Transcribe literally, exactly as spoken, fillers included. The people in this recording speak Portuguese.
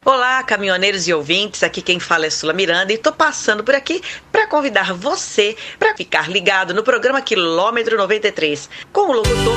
Olá, caminhoneiros e ouvintes, aqui quem fala é Sula Miranda e estou passando por aqui para convidar você para ficar ligado no programa Quilômetro noventa e três com o locutor